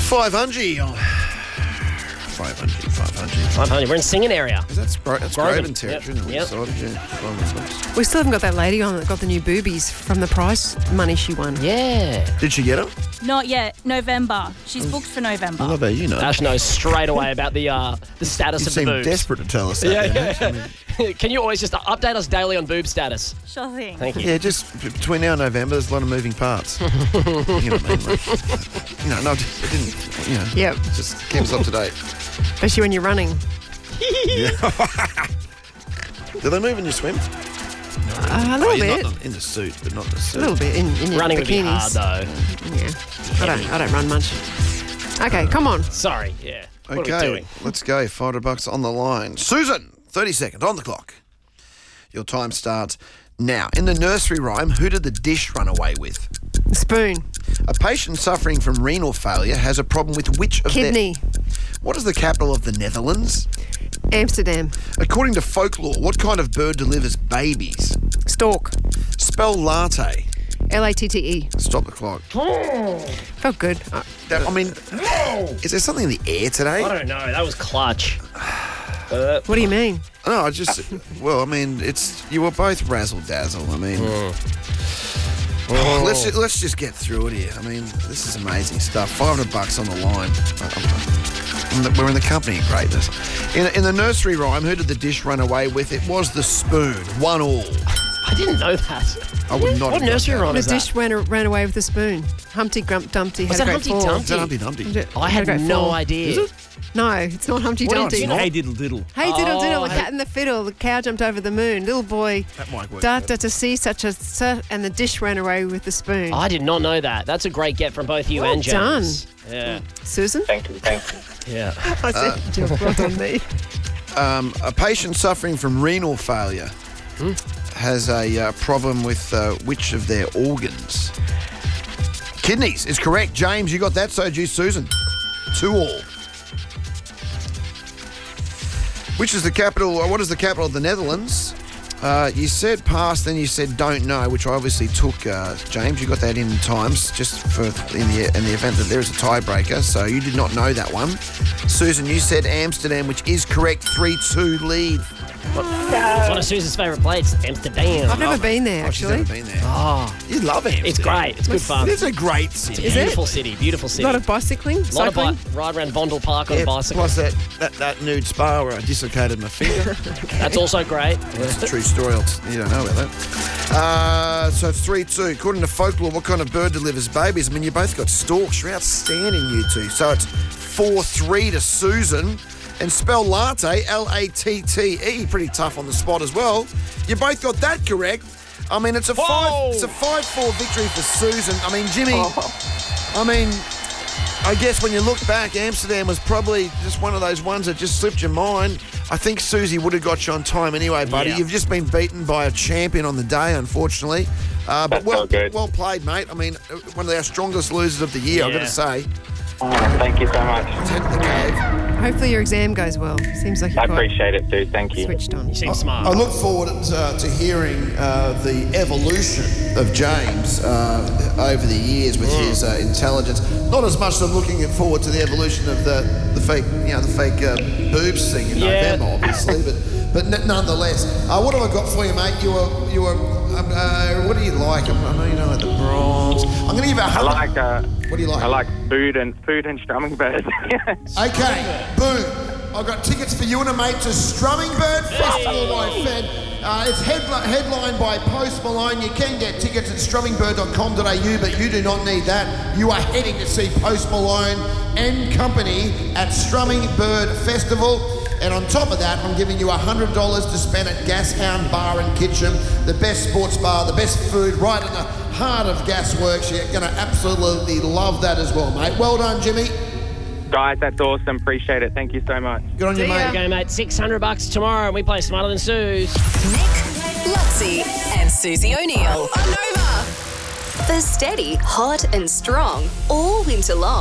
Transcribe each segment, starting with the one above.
500. 500. We're in singing area. That's Groban territory, isn't it? Yep. $500. We still haven't got that lady on that got the new boobies from the prize money she won. Yeah. Did she get them? Not yet. November. She's booked for November. I love how you know. Ash knows straight away about the status You of the seem boobs. desperate to tell us that. Can you always just update us daily on boob status? Sure thing. Thank you. Yeah, just between now and November, there's a lot of moving parts. You know what I mean? Like, it didn't, Yep. just keep us up to date. Especially when you're running. Do they move when you swim? A little bit. Not in the suit, but not in the suit. A little bit in your Running would be bikinis. hard though. Yeah. I don't run much. Okay, come on. Sorry. Yeah. What are we Okay, doing? let's go. $500 on the line. Susan, 30 seconds on the clock. Your time starts now. In the nursery rhyme, who did the dish run away with? Spoon. A patient suffering from renal failure has a problem with which of Kidney. What is the capital of the Netherlands? Amsterdam. According to folklore, what kind of bird delivers babies? Stork. Spell latte. Latte. Stop the clock. Felt good. Is there something in the air today? I don't know. That was clutch. What do you mean? No, you were both razzle dazzle. Let's just get through it here. This is amazing stuff. $500 on the line. We're in the company of greatness. In the nursery rhyme, who did the dish run away with? It was the spoon. 1-1. I didn't know that. I would not What have nursery got that. rhyme The is that? dish ran away with the spoon. Humpty Dumpty Was had a that great Humpty fall. Dumpty? Is that Humpty Dumpty? I had no idea. Is it? No, it's not Humpty What Dumpty. is it? Hey diddle diddle. Hey diddle diddle, the hey. cat and the fiddle, the cow jumped over the moon, little boy, That might work. to see such a, and the dish ran away with the spoon. I did not know that. That's a great get from both you Well and James. done. Yeah. Susan? Thank you. Yeah. I said, well done me. A patient suffering from renal failure has a problem with which of their organs? Kidneys is correct. James, you got that. So do Susan. 2-2. What is the capital of the Netherlands? You said pass, then you said don't know, which I obviously took. James, you got that in times, just for in the event that there is a tiebreaker. So you did not know that one. Susan, you said Amsterdam, which is correct. 3-2 lead. It's one of Susan's favourite places, Amsterdam. I've never been there, She's actually. never been there. Oh, You love Amsterdam. it's great. It's good fun. It's a great city. Is it? Beautiful city. Beautiful A city. lot of bicycling, lot of cycling. ride around Vondel Park on a bicycle. Plus that nude spa where I dislocated my finger. That's also great. That's a true story. You don't know about that. So it's 3-2. According to folklore, what kind of bird delivers babies? You both got storks. You're outstanding, you two. So it's 4-3 to Susan. And spell latte, Latte. Pretty tough on the spot as well. You both got that correct. It's a 5-4 victory for Susan. Jimmy. I guess when you look back, Amsterdam was probably just one of those ones that just slipped your mind. I think Susie would have got you on time anyway, buddy. Yeah. You've just been beaten by a champion on the day, unfortunately. But That's all good. well played, mate. One of our strongest losers of the year, I've got to say. Thank you so much. Head to the cave. Hopefully your exam goes well. Seems like you're I quite appreciate it too. Thank you. switched on. You seem smart. I look forward to hearing the evolution of James over the years with his intelligence. Not as much as I'm looking forward to the evolution of the fake boobs thing in November, obviously, but nonetheless. What have I got for you, mate? You were what do you like? I know you know at the Bronx. I'm going to give you what do you like? I like food and strumming birds. Okay, boom. I've got tickets for you and a mate to Strumming Bird Festival, my friend. It's headlined by Post Malone. You can get tickets at strummingbird.com.au, but you do not need that. You are heading to see Post Malone and company at Strumming Bird Festival. And on top of that, I'm giving you $100 to spend at Gashound Bar and Kitchen, the best sports bar, the best food, right in the heart of Gasworks. You're going to absolutely love that as well, mate. Well done, Jimmy. Guys, that's awesome. Appreciate it. Thank you so much. Good on you, mate. Okay, mate. $600 tomorrow, and we play Smarter Than Suze. Nick, Luxie, and Susie O'Neill on Nova. The steady, hot, and strong all winter long.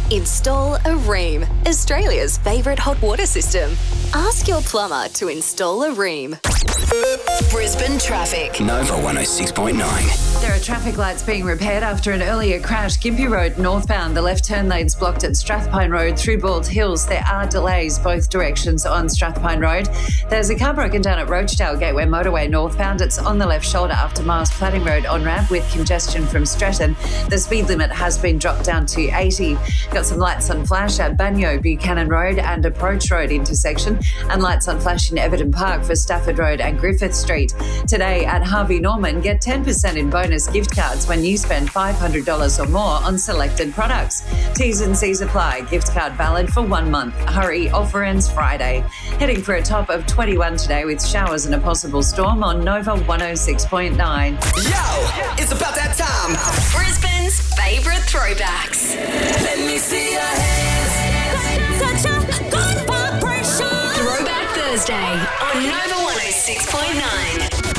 Install a Ream, Australia's favourite hot water system. Ask your plumber to install a Ream. Brisbane traffic. Nova 106.9. There are traffic lights being repaired after an earlier crash. Gympie Road northbound, the left turn lane's blocked at Strathpine Road through Bald Hills. There are delays both directions on Strathpine Road. There's a car broken down at Roachdale Gateway Motorway northbound. It's on the left shoulder after Mars Plating Road on-ramp with congestion from Stratton. The speed limit has been dropped down to 80. Got some lights on flash at Banyo, Buchanan Road and Approach Road intersection, and lights on flash in Everton Park for Stafford Road and Griffith Street. Today at Harvey Norman, get 10% in bonus gift cards when you spend $500 or more on selected products. T's and C's apply. Gift card valid for 1 month. Hurry, offer ends Friday. Heading for a top of 21 today with showers and a possible storm on Nova 106.9. Yo, it's about that time. Brisbane's favourite throwbacks. Let me see your hands. Such a good vibration. Throwback Thursday on Nova 106.9.